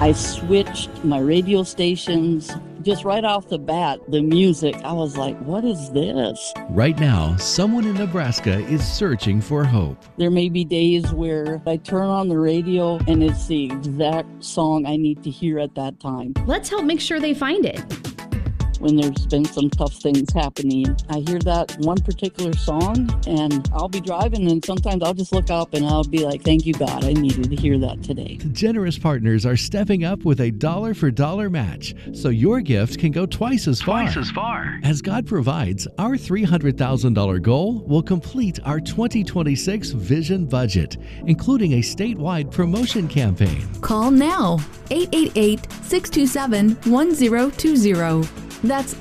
I switched my radio stations. Just right off the bat, the music, I was like, what is this? Right now, someone in Nebraska is searching for hope. There may be days where I turn on the radio and it's the exact song I need to hear at that time. Let's help make sure they find it. When there's been some tough things happening, I hear that one particular song and I'll be driving and sometimes I'll just look up and I'll be like, thank you, God, I needed to hear that today. Generous partners are stepping up with a $1-for-$1 match, so your gift can go twice as far. As God provides, our $300,000 goal will complete our 2026 Vision budget, including a statewide promotion campaign. Call now, 888-627-1020. That's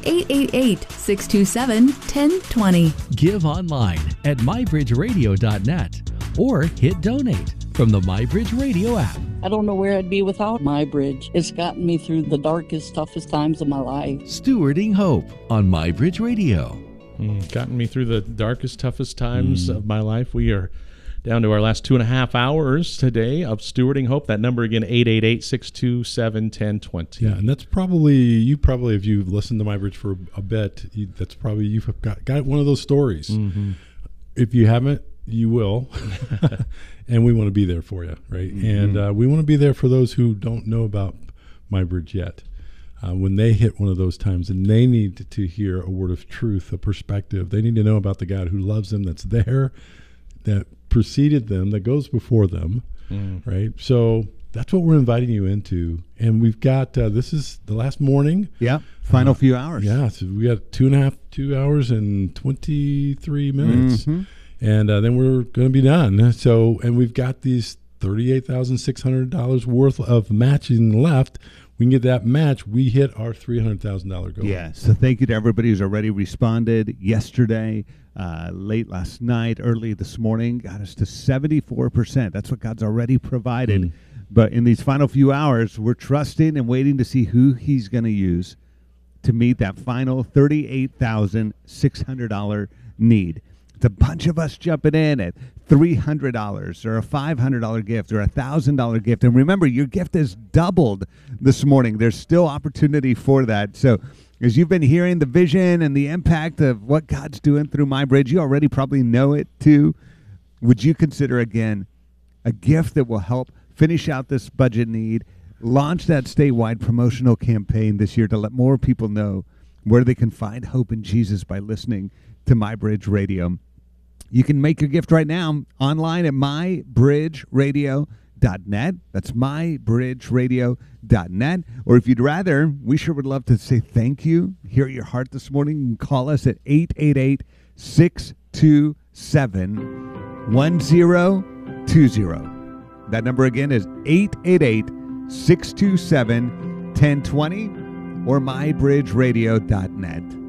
888-627-1020. Give online at mybridgeradio.net or hit donate from the MyBridge Radio app. I don't know where I'd be without MyBridge. It's gotten me through the darkest, toughest times of my life. Stewarding Hope on MyBridge Radio. Gotten me through the darkest, toughest times of my life. We are down to our last 2.5 hours today of Stewarding Hope. That number again, 888-627-1020. Yeah, and that's probably, if you've listened to MyBridge for a bit, that's probably, you've got one of those stories. Mm-hmm. If you haven't, you will. And we want to be there for you, right? Mm-hmm. And we want to be there for those who don't know about MyBridge yet. When they hit one of those times and they need to hear a word of truth, a perspective, they need to know about the God who loves them, that's there, that preceded them, that goes before them, right? So that's what we're inviting you into. And we've got, this is the last morning. Yeah, final few hours. Yeah, so we got 2 hours and 23 minutes. Mm-hmm. And then we're going to be done. So, and we've got these $38,600 worth of matching left. We can get that match. We hit our $300,000 goal. Yeah, so thank you to everybody who's already responded yesterday, late last night, early this morning. Got us to 74%. That's what God's already provided. But in these final few hours, we're trusting and waiting to see who he's going to use to meet that final $38,600 need. It's a bunch of us jumping in at $300 or a $500 gift or a $1,000 gift. And remember, your gift is doubled this morning. There's still opportunity for that. So as you've been hearing the vision and the impact of what God's doing through MyBridge, you already probably know it too. Would you consider, again, a gift that will help finish out this budget need, launch that statewide promotional campaign this year to let more people know where they can find hope in Jesus by listening to MyBridge Radio? You can make your gift right now online at mybridgeradio.net. That's mybridgeradio.net. Or if you'd rather, we sure would love to say thank you, hear your heart this morning. You can call us at 888-627-1020. That number again is 888-627-1020 or mybridgeradio.net.